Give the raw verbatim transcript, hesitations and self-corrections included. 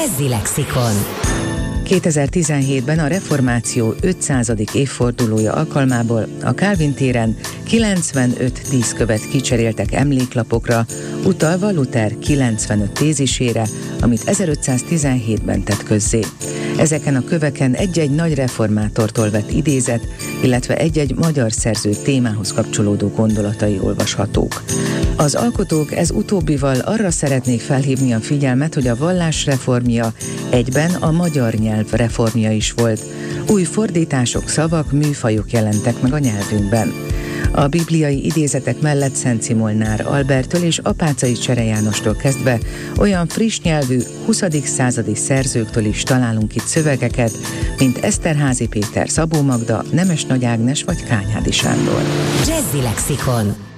Jazzy Lexikon. kétezer-tizenhétben a reformáció ötszázadik évfordulója alkalmából a Kálvin téren kilencvenöt díszkövet kicseréltek emléklapokra, utalva Luther kilencvenöt tézisére, amit ezerötszáztizenhétben tett közzé. Ezeken a köveken egy-egy nagy reformátortól vett idézet, illetve egy-egy magyar szerző témához kapcsolódó gondolatai olvashatók. Az alkotók ez utóbbival arra szeretnék felhívni a figyelmet, hogy a vallás reformja egyben a magyar nyelv reformja is volt. Új fordítások, szavak, műfajok jelentek meg a nyelvünkben. A bibliai idézetek mellett Szent Szimolnár Alberttől és Apáczai Csere Jánostól kezdve olyan friss nyelvű huszadik századi szerzőktől is találunk itt szövegeket, mint Eszterházy Péter, Szabó Magda, Nemes Nagy Ágnes vagy Kányhádi Sándor. Jazzy Lexikon.